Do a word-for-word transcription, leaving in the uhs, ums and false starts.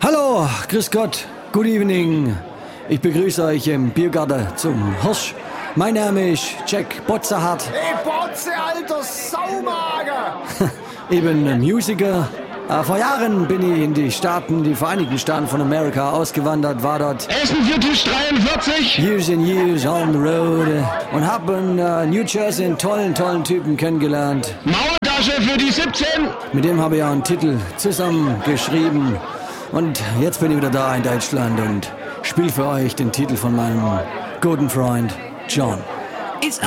Hallo, grüß Gott, good evening. Ich begrüße euch im Biergarten zum Hirsch. Mein Name ist Jack Botzerhardt. Hey Botze, alter Saumager! Ich bin ein Musiker. Äh, vor Jahren bin ich in die Staaten, die Vereinigten Staaten von Amerika ausgewandert, war dort Essen für Tisch dreiundvierzig. years and years on the road äh, und habe in äh, New Jersey einen tollen, tollen Typen kennengelernt. Mauertasche für die siebzehn. Mit dem habe ich auch einen Titel zusammengeschrieben. Und jetzt bin ich wieder da in Deutschland und spiele für euch den Titel von meinem guten Freund John.